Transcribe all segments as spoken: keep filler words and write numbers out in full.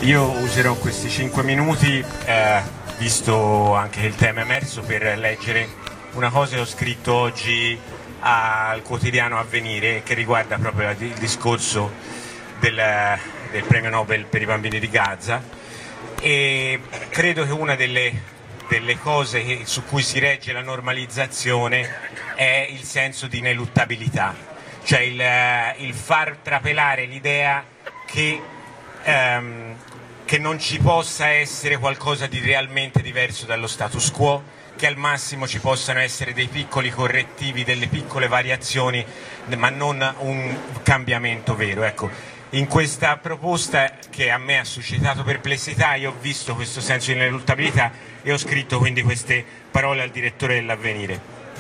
Io userò questi cinque minuti, eh, visto anche che il tema è emerso, per leggere una cosa che ho scritto oggi al quotidiano Avvenire, che riguarda proprio il discorso del, del premio Nobel per i bambini di Gaza, e credo che una delle, delle cose che, su cui si regge la normalizzazione è il senso di ineluttabilità, cioè il, il far trapelare l'idea che ehm, che non ci possa essere qualcosa di realmente diverso dallo status quo, che al massimo ci possano essere dei piccoli correttivi, delle piccole variazioni, ma non un cambiamento vero. Ecco, in questa proposta, che a me ha suscitato perplessità, io ho visto questo senso di ineluttabilità e ho scritto quindi queste parole al direttore dell'Avvenire.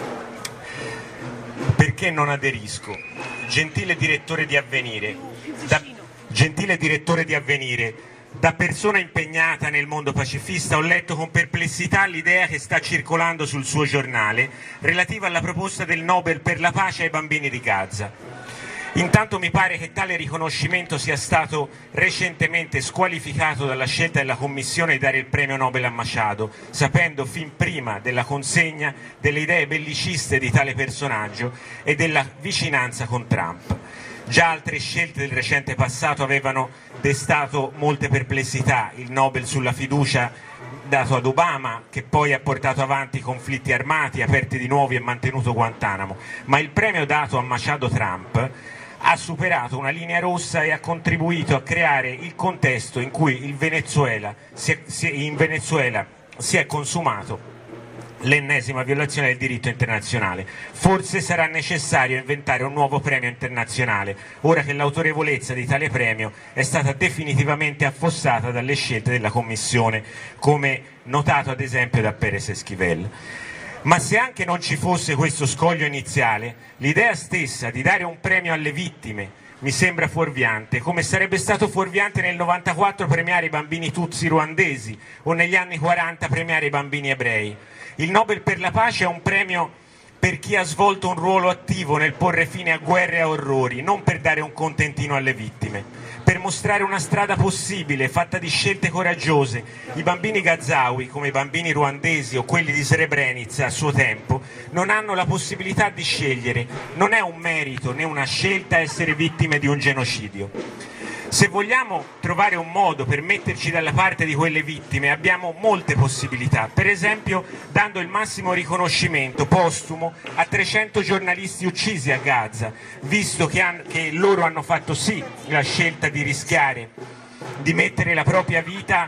Perché non aderisco? Gentile direttore di Avvenire, da, gentile direttore di Avvenire, da persona impegnata nel mondo pacifista ho letto con perplessità l'idea che sta circolando sul suo giornale relativa alla proposta del Nobel per la pace ai bambini di Gaza. Intanto mi pare che tale riconoscimento sia stato recentemente squalificato dalla scelta della Commissione di dare il premio Nobel a Machado, sapendo fin prima della consegna delle idee belliciste di tale personaggio e della vicinanza con Trump. Già altre scelte del recente passato avevano destato molte perplessità, il Nobel sulla fiducia dato ad Obama, che poi ha portato avanti conflitti armati, aperti di nuovo e mantenuto Guantanamo, ma il premio dato a Machado Trump ha superato una linea rossa e ha contribuito a creare il contesto in cui il Venezuela si è, si, in Venezuela si è consumato l'ennesima violazione del diritto internazionale. Forse sarà necessario inventare un nuovo premio internazionale, ora che l'autorevolezza di tale premio è stata definitivamente affossata dalle scelte della Commissione, come notato ad esempio da Pérez Esquivel. Ma se anche non ci fosse questo scoglio iniziale, l'idea stessa di dare un premio alle vittime mi sembra fuorviante, come sarebbe stato fuorviante nel novantaquattro premiare i bambini tutsi ruandesi o negli anni quaranta premiare i bambini ebrei. Il Nobel per la pace è un premio per chi ha svolto un ruolo attivo nel porre fine a guerre e a orrori, non per dare un contentino alle vittime, per mostrare una strada possibile, fatta di scelte coraggiose. I bambini gazawi, come i bambini ruandesi o quelli di Srebrenica a suo tempo, non hanno la possibilità di scegliere. Non è un merito né una scelta essere vittime di un genocidio. Se vogliamo trovare un modo per metterci dalla parte di quelle vittime, abbiamo molte possibilità, per esempio dando il massimo riconoscimento postumo a trecento giornalisti uccisi a Gaza, visto che, han, che loro hanno fatto sì la scelta di rischiare, di mettere la propria vita,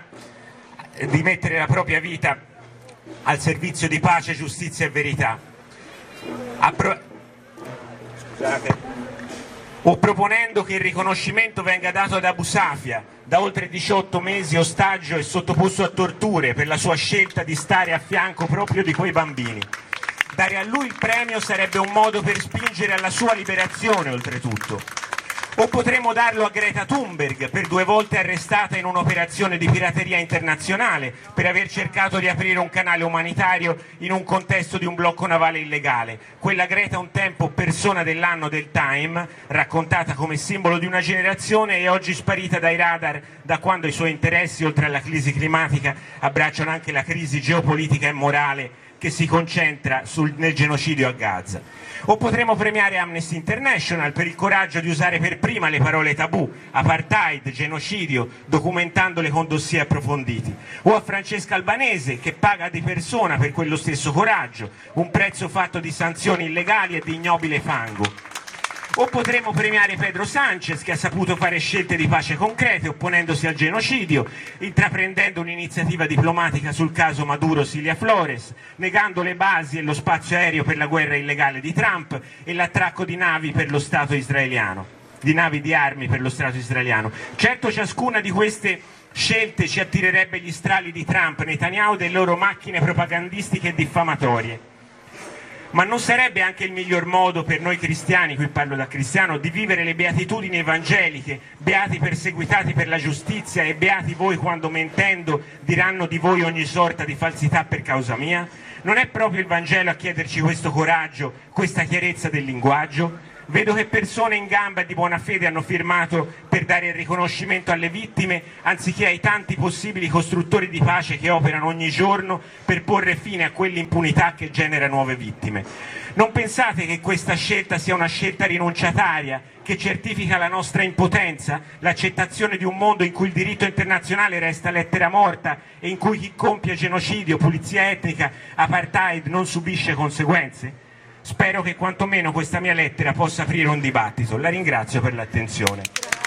di mettere la propria vita al servizio di pace, giustizia e verità. Appro- Scusate. O proponendo che il riconoscimento venga dato ad Abu Safia, da oltre diciotto mesi ostaggio e sottoposto a torture per la sua scelta di stare a fianco proprio di quei bambini. Dare a lui il premio sarebbe un modo per spingere alla sua liberazione, oltretutto. O potremmo darlo a Greta Thunberg, per due volte arrestata in un'operazione di pirateria internazionale per aver cercato di aprire un canale umanitario in un contesto di un blocco navale illegale. Quella Greta un tempo persona dell'anno del Time, raccontata come simbolo di una generazione e oggi sparita dai radar da quando i suoi interessi, oltre alla crisi climatica, abbracciano anche la crisi geopolitica e morale che si concentra sul, nel genocidio a Gaza. O potremo premiare Amnesty International per il coraggio di usare per prima le parole tabù, apartheid, genocidio, documentandole con dossier approfonditi. O a Francesca Albanese, che paga di persona per quello stesso coraggio, un prezzo fatto di sanzioni illegali e di ignobile fango. O potremo premiare Pedro Sánchez, che ha saputo fare scelte di pace concrete opponendosi al genocidio, intraprendendo un'iniziativa diplomatica sul caso Maduro-Cilia Flores, negando le basi e lo spazio aereo per la guerra illegale di Trump e l'attracco di navi per lo Stato israeliano, di navi di armi per lo Stato israeliano. Certo, ciascuna di queste scelte ci attirerebbe gli strali di Trump, Netanyahu e delle loro macchine propagandistiche e diffamatorie. Ma non sarebbe anche il miglior modo per noi cristiani, qui parlo da cristiano, di vivere le beatitudini evangeliche, beati perseguitati per la giustizia e beati voi quando mentendo diranno di voi ogni sorta di falsità per causa mia? Non è proprio il Vangelo a chiederci questo coraggio, questa chiarezza del linguaggio? Vedo che persone in gamba e di buona fede hanno firmato per dare il riconoscimento alle vittime anziché ai tanti possibili costruttori di pace che operano ogni giorno per porre fine a quell'impunità che genera nuove vittime. Non pensate che questa scelta sia una scelta rinunciataria, che certifica la nostra impotenza, l'accettazione di un mondo in cui il diritto internazionale resta lettera morta e in cui chi compie genocidio, pulizia etnica, apartheid non subisce conseguenze? Spero che quantomeno questa mia lettera possa aprire un dibattito. La ringrazio per l'attenzione.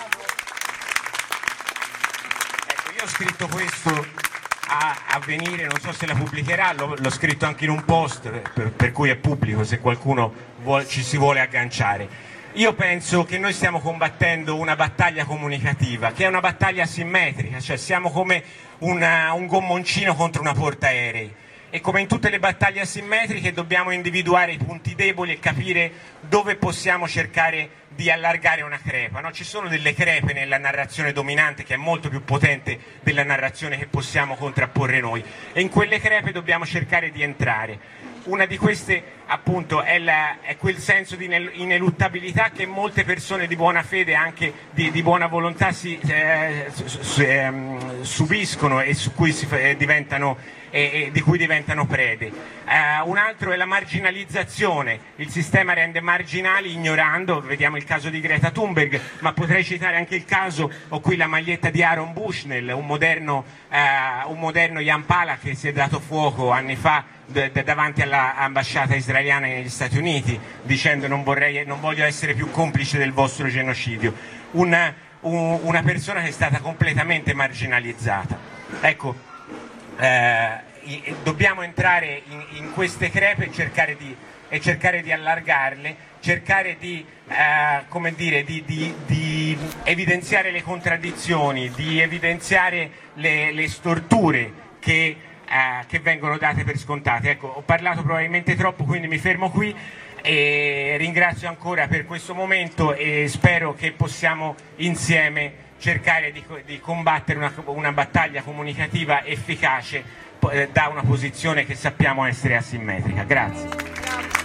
Ecco, io ho scritto questo a Avvenire, non so se la pubblicherà, l'ho scritto anche in un post, per, per cui è pubblico se qualcuno vuole, ci si vuole agganciare. Io penso che noi stiamo combattendo una battaglia comunicativa, che è una battaglia asimmetrica, cioè siamo come una, un gommoncino contro una portaerei. E come in tutte le battaglie asimmetriche dobbiamo individuare i punti deboli e capire dove possiamo cercare di allargare una crepa, no? Ci sono delle crepe nella narrazione dominante che è molto più potente della narrazione che possiamo contrapporre noi, e in quelle crepe dobbiamo cercare di entrare. Una di queste appunto è, la, è quel senso di ineluttabilità che molte persone di buona fede, anche di, di buona volontà, si, eh, su, eh, subiscono e su cui si, eh, diventano, eh, di cui diventano prede. Eh, un altro è la marginalizzazione, il sistema rende marginali ignorando, vediamo il caso di Greta Thunberg, ma potrei citare anche il caso, ho qui la maglietta di Aaron Bushnell, un moderno, eh, un moderno Jan Palach che si è dato fuoco anni fa davanti all'ambasciata israeliana negli Stati Uniti dicendo non, vorrei, non voglio essere più complice del vostro genocidio. Una, un, una persona che è stata completamente marginalizzata. Ecco, eh, dobbiamo entrare in, in queste crepe e cercare di, e cercare di allargarle, cercare di, eh, come dire, di, di, di evidenziare le contraddizioni, di evidenziare le, le storture che Eh, che vengono date per scontate. Ecco, ho parlato probabilmente troppo, quindi mi fermo qui e ringrazio ancora per questo momento e spero che possiamo insieme cercare di, di combattere una, una battaglia comunicativa efficace eh, da una posizione che sappiamo essere asimmetrica. Grazie.